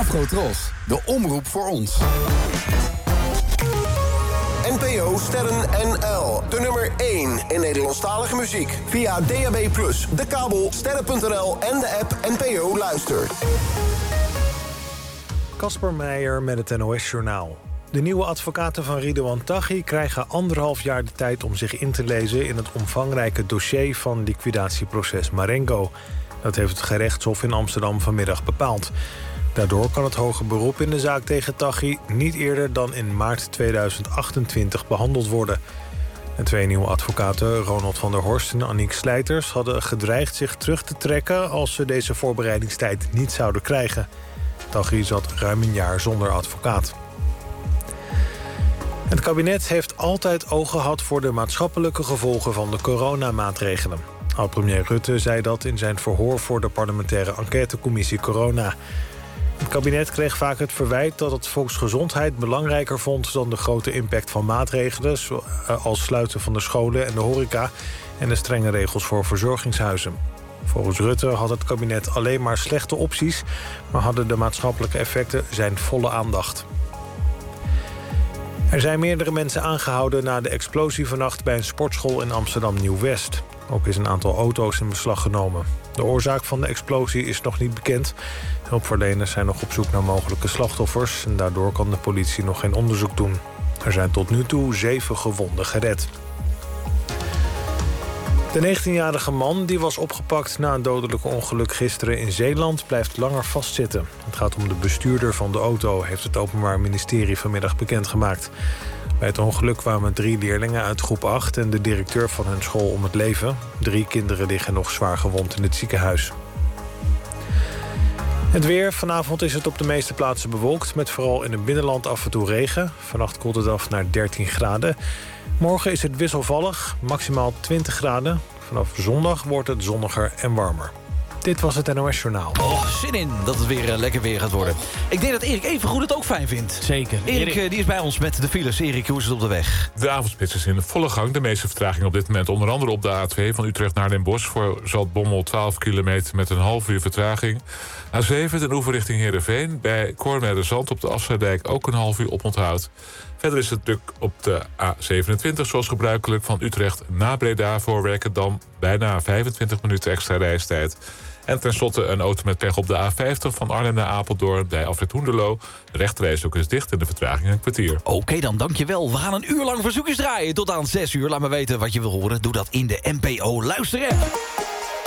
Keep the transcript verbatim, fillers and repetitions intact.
Afrotros, de omroep voor ons. N P O Sterren N L, de nummer één in Nederlandstalige muziek. Via D A B plus, de kabel, sterren punt n l en de app N P O Luister. Casper Meijer met het N O S-journaal. De nieuwe advocaten van Ridouan Taghi krijgen anderhalf jaar de tijd om zich in te lezen in het omvangrijke dossier van liquidatieproces Marengo. Dat heeft het gerechtshof in Amsterdam vanmiddag bepaald. Daardoor kan het hoger beroep in de zaak tegen Taghi niet eerder dan in maart tweeduizend achtentwintig behandeld worden. De twee nieuwe advocaten, Ronald van der Horst en Aniek Slijters, hadden gedreigd zich terug te trekken als ze deze voorbereidingstijd niet zouden krijgen. Taghi zat ruim een jaar zonder advocaat. Het kabinet heeft altijd oog gehad voor de maatschappelijke gevolgen van de coronamaatregelen. Oud-premier Rutte zei dat in zijn verhoor voor de parlementaire enquêtecommissie Corona. Het kabinet kreeg vaak het verwijt dat het volksgezondheid belangrijker vond dan de grote impact van maatregelen, als sluiten van de scholen en de horeca en de strenge regels voor verzorgingshuizen. Volgens Rutte had het kabinet alleen maar slechte opties, maar hadden de maatschappelijke effecten zijn volle aandacht. Er zijn meerdere mensen aangehouden na de explosie vannacht bij een sportschool in Amsterdam Nieuw-West. Ook is een aantal auto's in beslag genomen. De oorzaak van de explosie is nog niet bekend. Hulpverleners zijn nog op zoek naar mogelijke slachtoffers en daardoor kan de politie nog geen onderzoek doen. Er zijn tot nu toe zeven gewonden gered. De negentienjarige man die was opgepakt na een dodelijk ongeluk gisteren in Zeeland blijft langer vastzitten. Het gaat om de bestuurder van de auto, heeft het Openbaar Ministerie vanmiddag bekendgemaakt. Bij het ongeluk kwamen drie leerlingen uit groep acht en de directeur van hun school om het leven. Drie kinderen liggen nog zwaar gewond in het ziekenhuis. Het weer. Vanavond is het op de meeste plaatsen bewolkt, met vooral in het binnenland af en toe regen. Vannacht koelt het af naar dertien graden. Morgen is het wisselvallig, maximaal twintig graden. Vanaf zondag wordt het zonniger en warmer. Dit was het N O S-journaal. Oh, zin in dat het weer uh, lekker weer gaat worden. Ik denk dat Erik Evengoed het ook fijn vindt. Zeker. Erik, uh, die is bij ons met de files. Erik, hoe is het op de weg? De avondspits is in volle gang. De meeste vertraging op dit moment onder andere op de A twee... van Utrecht naar Den Bosch voor Zaltbommel twaalf kilometer... met een half uur vertraging. A zeven ten oever richting Heerenveen. Bij Koornwerderzand op de Afsluitdijk ook een half uur oponthoud. Verder is het druk op de A zevenentwintig, zoals gebruikelijk... van Utrecht naar Breda voor Werkendam. Bijna vijfentwintig minuten extra reistijd. En tenslotte een auto met pech op de A vijftig van Arnhem naar Apeldoorn... bij Alfred Hoenderloo. De rechterreis ook is dicht en de vertraging een kwartier. Oké okay, dan, dankjewel. We gaan een uur lang verzoekjes draaien. Tot aan zes uur. Laat me weten wat je wil horen. Doe dat in de N P O Luister-app.